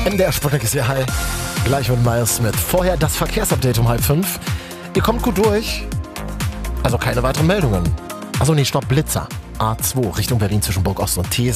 MDR Sputnik ist hier, hi. Gleich mit Miles Smith. Vorher das Verkehrsupdate um 4:30. Ihr kommt gut durch. Also keine weiteren Meldungen. Achso, nee, stopp, Blitzer. A2 Richtung Berlin zwischen Burg Ost und Thies.